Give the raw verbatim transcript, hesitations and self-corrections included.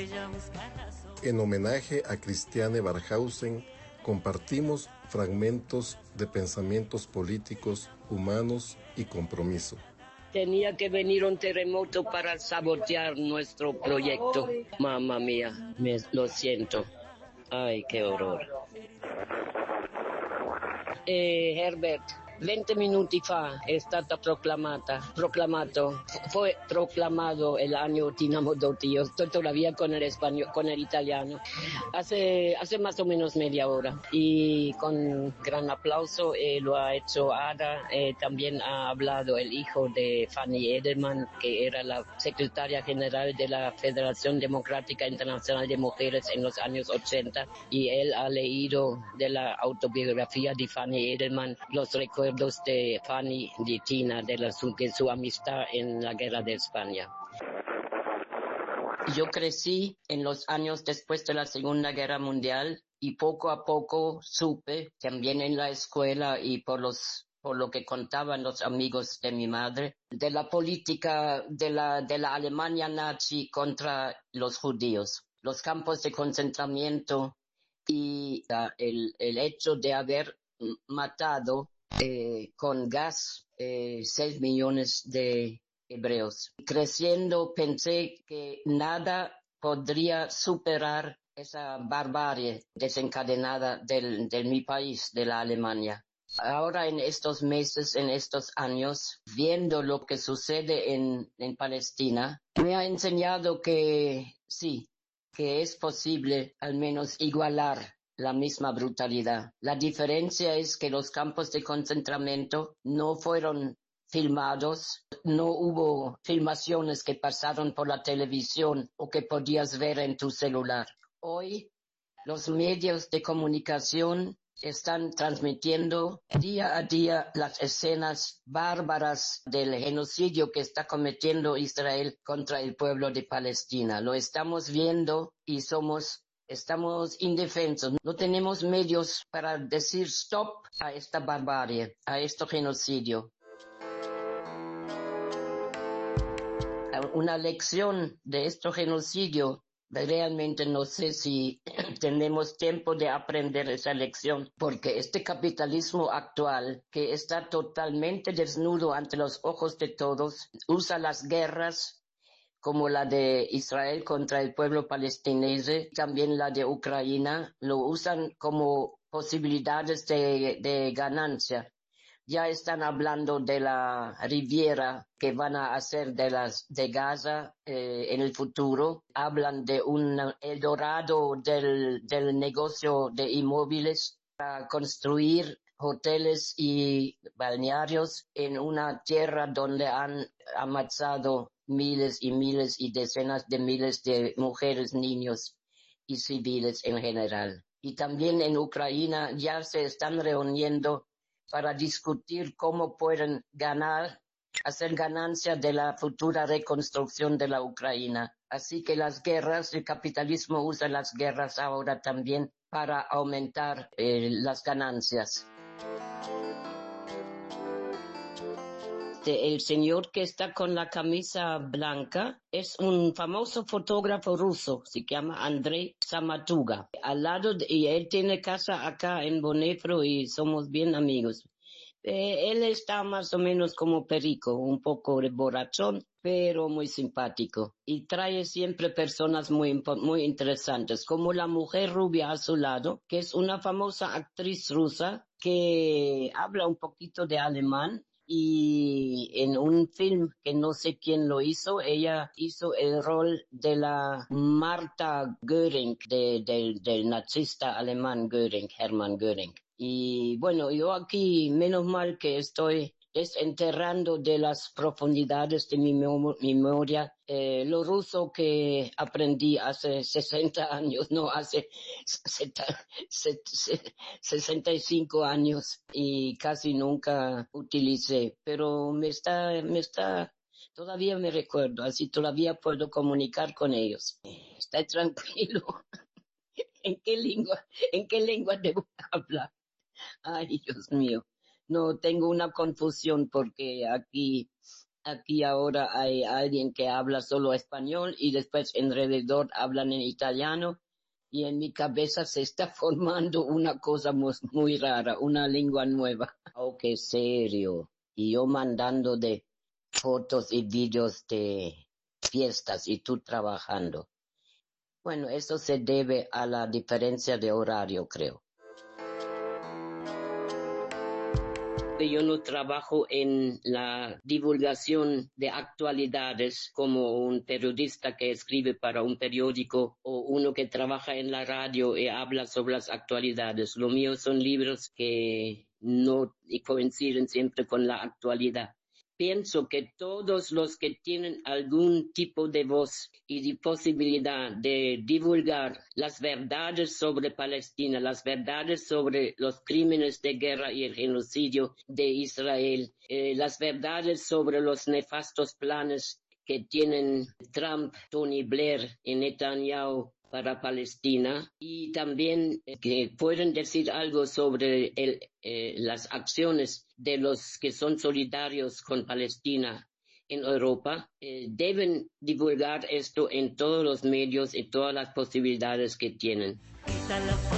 En homenaje a Christiane Barkhausen, compartimos fragmentos de pensamientos políticos, humanos y compromiso. Tenía que venir un terremoto para sabotear nuestro proyecto. Mamma mia, me, lo siento. Ay, qué horror. Eh, Herbert, venti minuti fa è stata proclamata, proclamato, fue proclamado el año Dinamo Dotti. Yo estoy todavía con el español, con el italiano. Hace, hace más o menos media hora. Y con gran aplauso eh, lo ha hecho Ada. Eh, también ha hablado el hijo de Fanny Edelman, que era la secretaria general de la Federación Democrática Internacional de Mujeres en los años ochenta. Y él ha leído de la autobiografía de Fanny Edelman los recuerdos de Fanny, de Tina, de, la, su, de su amistad en la guerra de España. Yo crecí en los años después de la Segunda Guerra Mundial y poco a poco supe, también en la escuela y por los por lo que contaban los amigos de mi madre, de la política de la de la Alemania nazi contra los judíos, los campos de concentramiento y uh, el el hecho de haber matado Eh, con gas eh, seis millones de hebreos. Creciendo pensé que nada podría superar esa barbarie desencadenada del, de mi país, de la Alemania. Ahora en estos meses, en estos años, viendo lo que sucede en, en Palestina, me ha enseñado que sí, que es posible al menos igualar la misma brutalidad. La diferencia es que los campos de concentramiento no fueron filmados, no hubo filmaciones que pasaron por la televisión o que podías ver en tu celular. Hoy los medios de comunicación están transmitiendo día a día las escenas bárbaras del genocidio que está cometiendo Israel contra el pueblo de Palestina. Lo estamos viendo y somos Estamos indefensos, no tenemos medios para decir stop a esta barbarie, a este genocidio. Una lección de este genocidio, realmente no sé si tenemos tiempo de aprender esa lección, porque este capitalismo actual, que está totalmente desnudo ante los ojos de todos, usa las guerras como la de Israel contra el pueblo palestinense, también la de Ucrania, lo usan como posibilidades de, de ganancia. Ya están hablando de la Riviera que van a hacer de las de Gaza eh, en el futuro. Hablan de un Eldorado del, del negocio de inmóviles para construir hoteles y balnearios en una tierra donde han amachado miles y miles y decenas de miles de mujeres, niños y civiles en general. Y también en Ucrania ya se están reuniendo para discutir cómo pueden ganar, hacer ganancia de la futura reconstrucción de la Ucrania. Así que las guerras, el capitalismo usa las guerras ahora también para aumentar eh, las ganancias. El señor que está con la camisa blanca es un famoso fotógrafo ruso, se llama Andrei Samatuga. Al lado de, y él tiene casa acá en Bonefro y somos bien amigos. Eh, él está más o menos como Perico, un poco borrachón, pero muy simpático. Y trae siempre personas muy, muy interesantes, como la mujer rubia a su lado, que es una famosa actriz rusa que habla un poquito de alemán. Y en un film que no sé quién lo hizo, ella hizo el rol de la Martha Göring, de, de, del nazista alemán Göring, Hermann Göring. Y bueno, yo aquí, menos mal que estoy desenterrando de las profundidades de mi memoria eh, lo ruso que aprendí hace sesenta años, no, hace sesenta y cinco años y casi nunca utilicé, pero me está, me está, todavía me recuerdo, así todavía puedo comunicar con ellos. Está tranquilo. ¿En qué lengua, en qué lengua debo hablar? Ay, Dios mío. No, tengo una confusión porque aquí Aquí ahora hay alguien que habla solo español y después alrededor hablan en italiano y en mi cabeza se está formando una cosa muy, muy rara, una lengua nueva. Oh, qué serio. Y yo mandando de fotos y vídeos de fiestas y tú trabajando. Bueno, eso se debe a la diferencia de horario, creo. Yo no trabajo en la divulgación de actualidades como un periodista que escribe para un periódico o uno que trabaja en la radio y habla sobre las actualidades. Lo mío son libros que no coinciden siempre con la actualidad. Pienso que todos los que tienen algún tipo de voz y de posibilidad de divulgar las verdades sobre Palestina, las verdades sobre los crímenes de guerra y el genocidio de Israel, eh, las verdades sobre los nefastos planes que tienen Trump, Tony Blair y Netanyahu para Palestina, y también eh, que pueden decir algo sobre el, eh, las acciones de los que son solidarios con Palestina en Europa, eh, deben divulgar esto en todos los medios y todas las posibilidades que tienen.